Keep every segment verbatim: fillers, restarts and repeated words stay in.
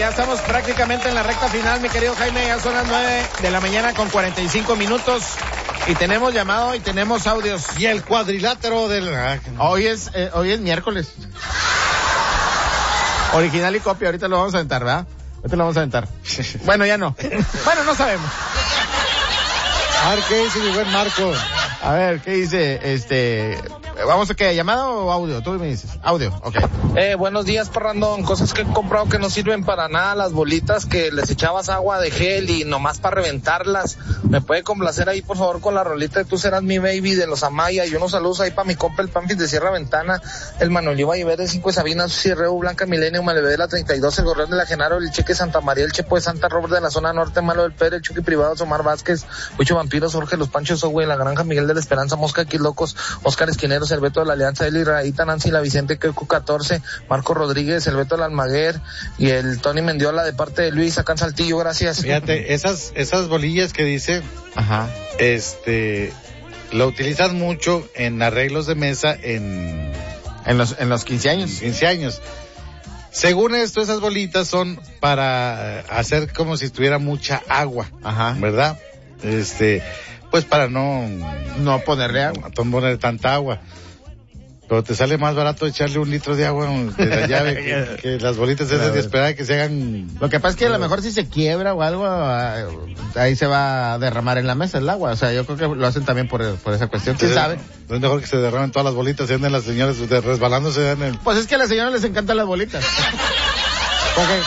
ya estamos prácticamente en la recta final, mi querido Jaime. Ya son las nueve de la mañana con cuarenta y cinco minutos. Y tenemos llamado y tenemos audios. Y el cuadrilátero del... Hoy es, eh, hoy es miércoles. Original y copia, ahorita lo vamos a aventar, ¿verdad? Ahorita lo vamos a aventar. Bueno, ya no. Bueno, no sabemos. A ver, ¿qué dice mi buen Marco? A ver, ¿qué dice? Este... ¿Vamos a qué? ¿Llamado o audio? Tú me dices. Audio, ok. Eh, buenos días, Parrandón. Cosas que he comprado que no sirven para nada. Las bolitas que les echabas agua de gel y nomás para reventarlas. ¿Me puede complacer ahí, por favor, con la rolita de Tú Serás Mi Baby de los Amaya? Y unos saludos ahí para mi compa, el Pampis de Sierra Ventana, el Manuel Iba y de Cinco de Sabinas, Cirreu, Blanca Milenio, Maleve de la treinta y dos, el Gorrión de la Genaro, el Cheque Santa María, el Chepo de Santa Robert de la zona norte, Malo del Pérez, el Chucky Privado, Omar Vázquez, Huicho Vampiros, Jorge Los Panchos, Ogüey, la Granja, Miguel de la Esperanza, Mosca, Aquí Locos, Oscar Esquineros, el Beto de la Alianza, Eli Raíta, Nancy, la Vicente, Keku catorce, Marco Rodríguez, el Beto de la Almaguer y el Tony Mendiola de parte de Luis, acá en Saltillo, gracias. Fíjate, esas, esas bolillas que dice, ajá, este, lo utilizas mucho en arreglos de mesa en... En los, en los quince años. quince años. Según esto, esas bolitas son para hacer como si estuviera mucha agua. Ajá. ¿Verdad? Este, pues para no... No ponerle agua. No poner tanta agua. Pero te sale más barato echarle un litro de agua de la llave que, que las bolitas esas de esperar que se hagan... Lo que pasa es que a lo mejor si se quiebra o algo, ahí se va a derramar en la mesa el agua. O sea, yo creo que lo hacen también por, por esa cuestión. ¿Quién sabe? No es mejor que se derramen todas las bolitas y anden las señoras resbalándose en el... Pues es que a las señoras les encantan las bolitas. Porque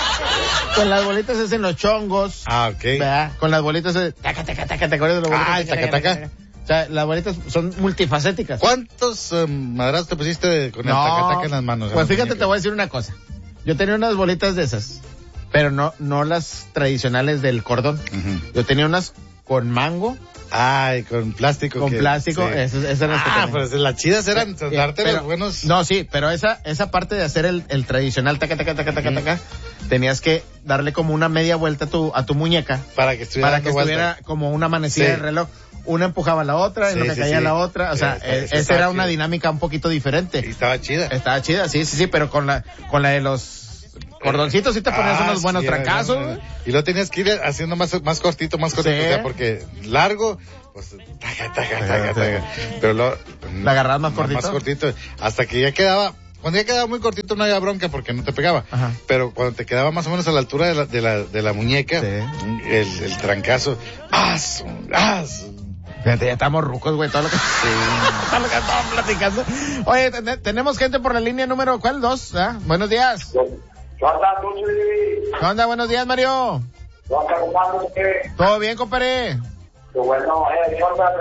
con las bolitas es en los chongos. Ah, ok. ¿Verdad? Con las bolitas es... Taca, taca, taca, ¿te acuerdas de las bolitas? Ah, taca, taca. O sea, las bolitas son multifacéticas. ¿Cuántos um, madrazos te pusiste de, con no, el taca-taca en las manos? Pues fíjate, te voy a decir una cosa. Yo tenía unas bolitas de esas, pero no no las tradicionales del cordón. Uh-huh. Yo tenía unas con mango. Ay, con plástico. Con que, plástico, sí. esas, esas eran las ah, que pues las chidas eran sí, darte pero, los buenos... No, sí, pero esa esa parte de hacer el, el tradicional taca, taca, taca, taca, uh-huh. taca, tenías que darle como una media vuelta a tu, a tu muñeca. Para que estuviera, para que estuviera como una manecilla sí. de reloj. Una empujaba a la otra, sí, en lo que sí, caía sí. la otra, o sea, sí, eh, esa era una chida. Dinámica un poquito diferente. Y estaba chida. Estaba chida, sí, sí, sí, pero con la, con la de los cordoncitos sí te ponías ah, unos buenos sí, trancazos. No, no, no. Y lo tenías que ir haciendo más, más cortito, más cortito, sí. o sea, porque largo, pues, taca, taca, taca, taca. Pero lo... ¿La agarrabas más cortito? Más cortito, hasta que ya quedaba... Cuando ya quedaba muy cortito no había bronca porque no te pegaba. Ajá. Pero cuando te quedaba más o menos a la altura de la, de la, de la muñeca, sí. el, el trancazo, ¡as! ¡as! Fíjate, ya estamos rucos, güey, todo lo que, sí. todo lo que estamos platicando. Oye, ten, tenemos gente por la línea número, ¿cuál? Dos, ¿ah? Buenos días. ¿Qué onda, Tuchi? ¿Qué onda? Buenos días, Mario. ¿Qué onda, compadre? ¿Qué? ¿Todo bien, compadre? Qué bueno, eh, ¿qué onda?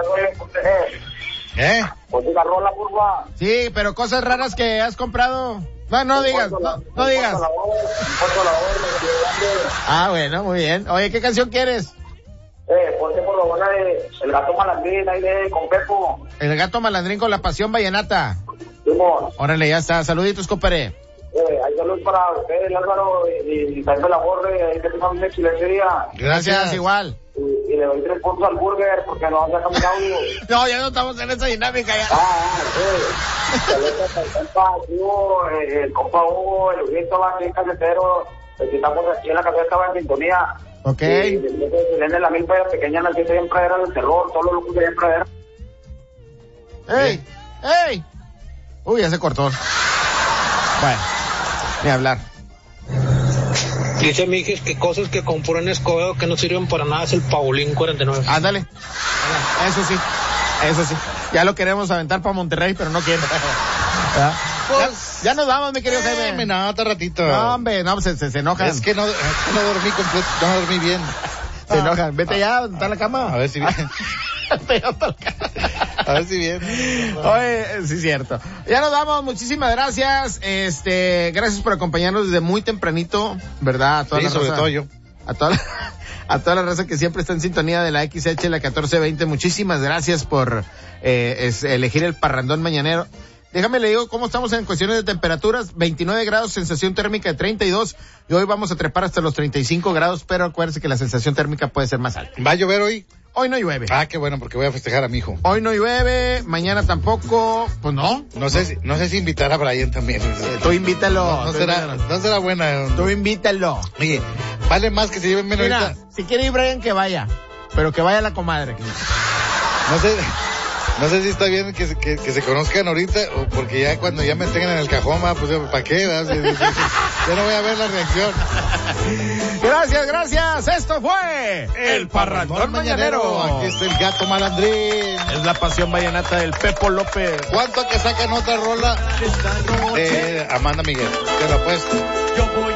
¿Qué ¿Eh? Pues una rola, curva. Sí, pero cosas raras que has comprado. No, no digas, no, no digas. Ah, bueno, muy bien. Oye, ¿qué canción quieres? Eh, ponte por lo buena de El Gato Malandrín, ahí de con Pepo. El Gato Malandrín con la Pasión Vallenata. Simón. Órale, ya está. Saluditos, compadre. Eh, hay saludos para ustedes, Álvaro, y, y Jaime Laborre, ahí que tengan un excelente día. Gracias, Gracias. igual. Y, y le doy tres puntos al burger, porque no vamos a sacar un audio. No, ya no estamos en esa dinámica ya. Ah, ah, sí. Saludos al compa Hugo, eh, el compa Hugo, el Ujito, va aquí, casetero, que estamos aquí en la casa, estaba en sintonía. Ok. Y en la milpa pequeña, la que siempre era el terror, todos los locos siempre era. ¡Ey! ¡Ey! Uy, ya se cortó. Bueno, ni hablar. Dice Mijes que cosas que compró en Escobedo que no sirven para nada es el Paulín cuarenta y nueve. Ándale. Eso sí, eso sí. Ya lo queremos aventar para Monterrey, pero no quiere. ¿Ya? Pues, ya, ya nos vamos, mi querido eh, Jaime. Me no, otro ratito. No, hombre, no, se, se, se enojan. Es que no, es que no dormí completo, no dormí bien. Se enojan. Vete ya, está en la cama. A ver si bien. A ver si bien. Oye, sí, cierto. Ya nos vamos, muchísimas gracias. Este, gracias por acompañarnos desde muy tempranito, ¿verdad? A toda sí, la sobre raza, todo yo. A toda la, a toda la raza que siempre está en sintonía de la X H, la catorce veinte. Muchísimas gracias por eh, es, elegir el Parrandón Mañanero. déjame le digo cómo estamos en cuestiones de temperaturas. veintinueve grados, sensación térmica de treinta y dos. Y hoy vamos a trepar hasta los treinta y cinco grados, pero acuérdense que la sensación térmica puede ser más alta. ¿Va a llover hoy? Hoy no llueve. Ah, qué bueno, porque voy a festejar a mi hijo. Hoy no llueve, mañana tampoco, pues no. No sé si, no sé si invitar a Brian también. Tú invítalo. No, no será, no será buena. Tú invítalo. Oye, vale más que se lleven menos. Mira, ahorita. si quiere ir Brian, que vaya. Pero que vaya la comadre. No sé, no sé si está bien que, que, que se conozcan ahorita, o porque ya cuando ya me tengan en el cajón, pues ¿para qué? Yo no voy a ver la reacción. Gracias, gracias. Esto fue El Parrandón Mañanero. Aquí está el gato malandrín. Es la pasión vallenata del Pepo López. ¿Cuánto que sacan otra rola? Eh, Amanda Miguel. Te lo apuesto.